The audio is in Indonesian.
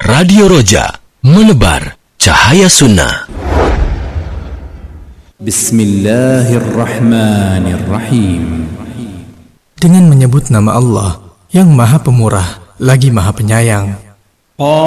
Radio Roja, menebar cahaya sunnah. Bismillahirrahmanirrahim. Dengan menyebut nama Allah yang Maha Pemurah lagi Maha Penyayang.